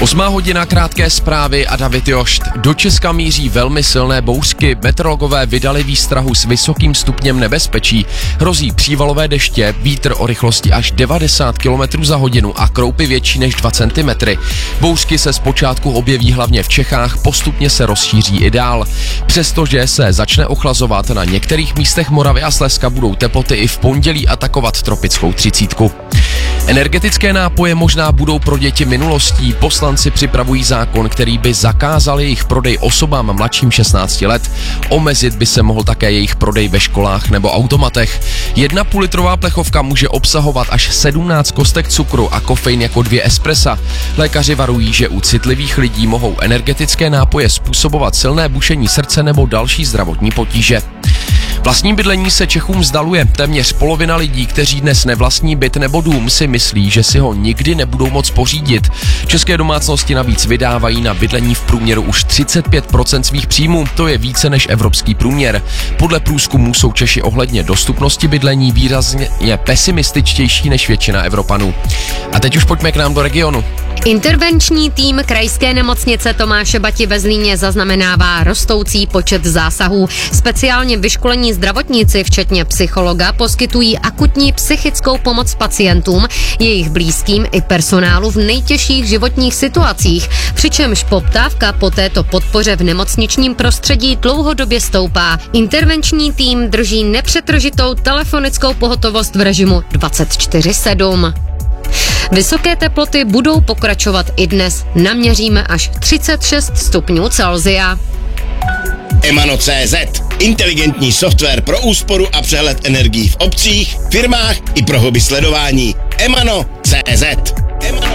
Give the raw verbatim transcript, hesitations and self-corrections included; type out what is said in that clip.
Osmá hodina, krátké zprávy a David Jošt. Do Česka míří velmi silné bouřky. Meteorologové vydali výstrahu s vysokým stupněm nebezpečí. Hrozí přívalové deště, vítr o rychlosti až devadesát kilometrů za hodinu a kroupy větší než dva centimetry. Bouřky se zpočátku objeví hlavně v Čechách, postupně se rozšíří i dál. Přestože se začne ochlazovat, na některých místech Moravy a Slezska budou teploty i v pondělí atakovat tropickou třicítku. Energetické nápoje možná budou pro děti minulostí. Poslanci připravují zákon, který by zakázal jejich prodej osobám mladším šestnácti let. Omezit by se mohl také jejich prodej ve školách nebo automatech. Jedna půllitrová plechovka může obsahovat až sedmnáct kostek cukru a kofein jako dvě espressa. Lékaři varují, že u citlivých lidí mohou energetické nápoje způsobovat silné bušení srdce nebo další zdravotní potíže. Vlastní bydlení se Čechům vzdaluje. Téměř polovina lidí, kteří dnes nevlastní byt nebo dům, si myslí, že si ho nikdy nebudou moc pořídit. České domácnosti navíc vydávají na bydlení v průměru už třicet pět procent svých příjmů, to je více než evropský průměr. Podle průzkumů jsou Češi ohledně dostupnosti bydlení výrazně pesimističtější než většina Evropanů. A teď už pojďme k nám do regionu. Intervenční tým krajské nemocnice Tomáše Bati ve Zlíně zaznamenává rostoucí počet zásahů. Speciálně vyškolení zdravotníci, včetně psychologa, poskytují akutní psychickou pomoc pacientům, jejich blízkým i personálu v nejtěžších životních situacích, přičemž poptávka po této podpoře v nemocničním prostředí dlouhodobě stoupá. Intervenční tým drží nepřetržitou telefonickou pohotovost v režimu dvacet čtyři sedm. Vysoké teploty budou pokračovat i dnes. Naměříme až třicet šest stupňů Celsia. Emano tečka cé zet. Inteligentní software pro úsporu a přehled energií v obcích, firmách i pro hobby sledování. Emano tečka cé zet. Emano.